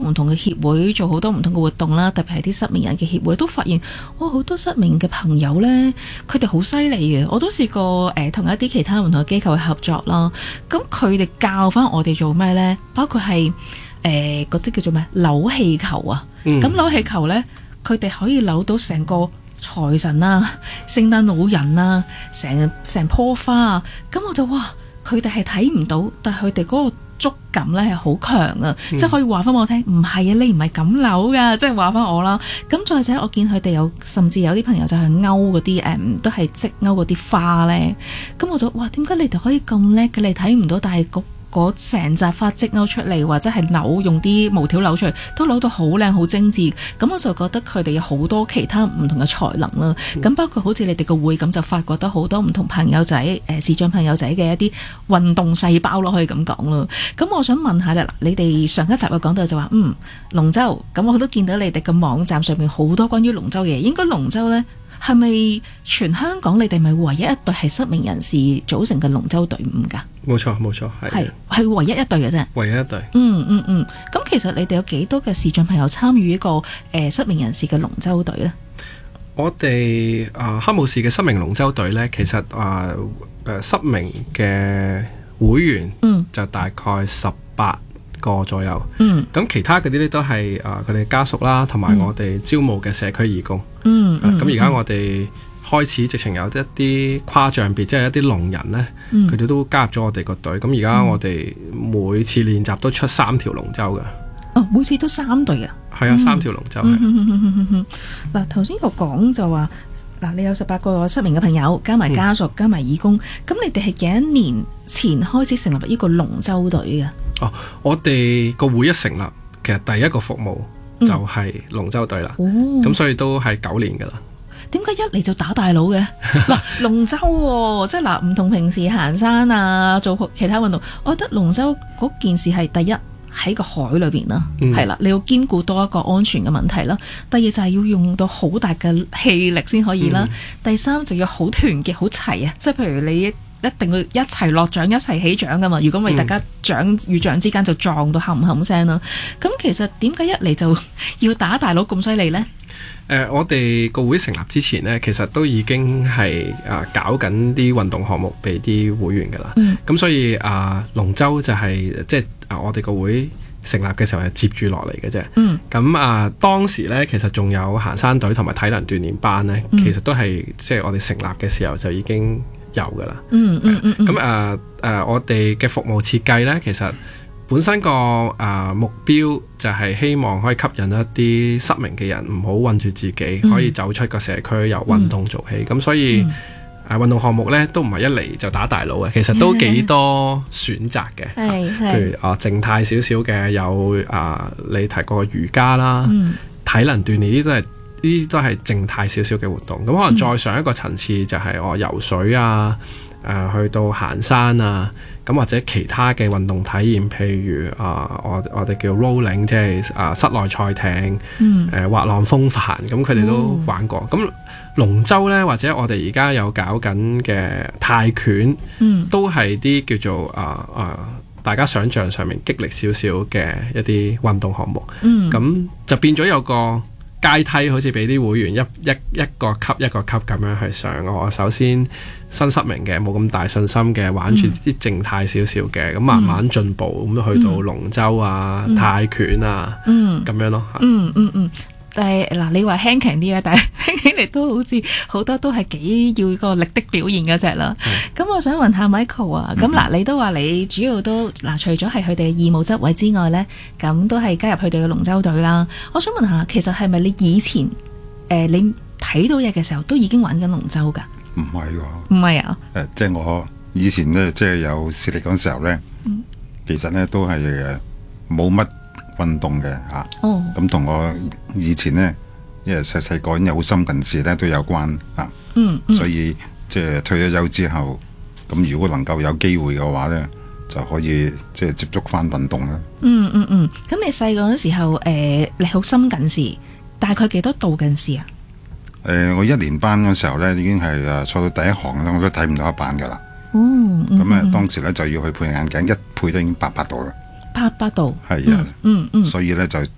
唔同嘅協會做好多唔同嘅活動啦，特別係啲失明人嘅協會，都發現好多失明嘅朋友呢，佢哋好犀利嘅。我都試過同一啲其他唔同嘅機構去合作啦。咁佢哋教翻我哋做咩呢？包括係嗰啲叫做咩扭氣球啊。咁扭氣球呢，佢哋可以扭到成個財神啊、聖誕老人啊、成棵花啊。咁我就哇，佢哋係睇唔到，但係佢哋嗰個觸感咧係好強啊！即係可以話翻我聽，唔係啊，你唔係咁扭噶，即係話翻我啦。咁再者，我見佢哋甚至有啲朋友就係勾嗰啲都係即勾嗰啲花咧。咁我就哇，點解你哋可以咁叻嘅？你睇唔到，但係嗰成紮花即勾出嚟，或者係用啲毛條扭出嚟，都扭到好靚好精緻。咁我就覺得佢哋有好多其他唔同嘅才能啦。咁包括好似你哋個會咁，就發掘得好多唔同朋友仔視障朋友仔嘅一啲運動細胞咯，可以咁講咯。咁我想問下啦，你哋上一集有講到就話龍舟，咁我都見到你哋嘅網站上面好多關於龍舟嘅嘢。應該龍舟呢，係咪全香港你哋咪唯一一隊係失明人士組成嘅龍舟隊伍㗎？ 冇錯，係唯一一隊嘅啫。 唯一一隊。 咁其實你哋有幾多嘅視障朋友參與呢個失明人士嘅龍舟隊呢？ 我哋黑武士嘅失明龍舟隊呢，其實失明嘅會員就大概18個左右。咁其他嗰啲呢，都係佢哋家屬啦，同埋我哋招募嘅社區義工。咁而家我哋開始直情有一啲跨障別，即係一啲聾人呢，佢哋都加入咗我哋個隊。咁而家我哋每次練習都出3條龍舟㗎。 每次都3隊啊？ 係啊，3條龍舟。 嗱，頭先我講就話，你有18個失明嘅朋友，加埋家屬，加埋義工，咁你哋係幾多年前開始成立呢個龍舟隊嘅？ 我哋個會一成立，其實第一個服務就係龍舟隊啦。咁所以都係9年㗎啦。 點解一嚟就打大佬嘅？龍舟即係唔同平時行山啊，做其他運動，我覺得龍舟嗰件事係第一喺個海裏邊啦，係啦，你要兼顧多一個安全嘅問題啦。第二就係要用到好大嘅氣力先可以啦。第三就要好團結好齊啊，即係譬如你一定要一齊落槳一齊起槳噶嘛，如果唔係大家槳與槳之間就撞到冚冚聲啦。咁其實點解一嚟就要打大佬咁犀利呢？ 我哋個會成立之前呢，其實都已經係搞緊啲運動項目俾啲會員噶啦。咁所以龍舟就係即係我哋個會成立嘅時候係接住落嚟嘅啫。咁當時呢，其實仲有行山隊同埋體能鍛鍊班呢，其實都係即係我哋成立嘅時候就已經有噶啦。咁我哋嘅服務設計呢，其實本身個目標就係希望可以吸引一啲失明嘅人，唔好困住自己，可以走出個社區，由運動做起。咁所以運動項目呢都唔係一嚟就打大佬嘅，其實都幾多選擇嘅。譬如靜態少少嘅有你提過瑜伽啦，體能鍛鍊呢啲都係靜態少少嘅活動。咁可能再上一個層次就係游水啊，去到行山啊。咁或者其他嘅運動體驗，譬如我哋叫 rolling， 即係室內賽艇，滑浪風帆，咁佢哋都玩過。咁龍舟呢，或者我哋而家有搞緊嘅泰拳，都係啲叫做大家想像上面激烈少少嘅一啲運動項目。咁就變咗有個階梯，好似俾啲會員一個級一個級咁樣去上。我首先新失明嘅冇咁大信心嘅，玩住啲靜態少少嘅，咁慢慢進步，咁去到龍舟啊、泰拳啊，咁樣咯。 但係你話輕強啲啊，但係聽起嚟都好似好多都係幾要個力的表現嗰隻啦。咁我想問下 Michael 啊，咁你都話你主要都除咗係佢哋嘅義務執委之外呢，咁都係加入佢哋嘅龍舟隊啦。我想問下，其實係咪你以前你睇到嘢嘅時候都已經玩緊龍舟㗎？ 唔係喎， 唔係啊？ 即係我以前呢，即係有視力嗰時候呢，其實呢都係冇乜運動嘅嚇。咁同我以前呢，因為細個已經有好深近視呢都有關嚇。所以即係退咗休之後，咁如果能夠有機會嘅話呢，就可以即係接觸翻運動啦。 咁你細個嗰時候你好深近視，大概幾多度近視啊？ 我1年班嗰時候呢，已經係坐到第一行啦，我都睇唔到一版噶啦。咁當時呢，就要去配眼鏡，一配都已經88度啦。 88度， 係啊。所以呢，就